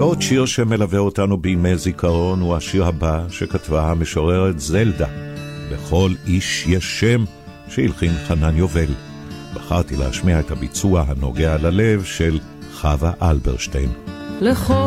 ועוד שיר שמלווה אותנו בימי זיכרון הוא השיר הבא שכתבה המשוררת זלדה, לכל איש יש שם, שהלחין חנן יובל. בחרתי להשמיע את הביצוע הנוגע ללב של חווה אלברשטיין.